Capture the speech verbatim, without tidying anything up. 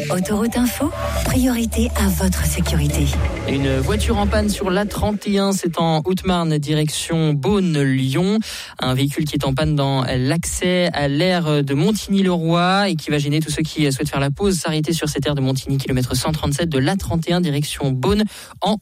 Autoroute Info, priorité à votre sécurité. Une voiture en panne sur l'A trente et un, c'est en Haute-Marne, direction Beaune-Lyon. Un véhicule qui est en panne dans l'accès à l'aire de Montigny-le-Roi et qui va gêner tous ceux qui souhaitent faire la pause, s'arrêter sur cette aire de Montigny, kilomètre cent trente-sept de l'A trente et un, direction Beaune, en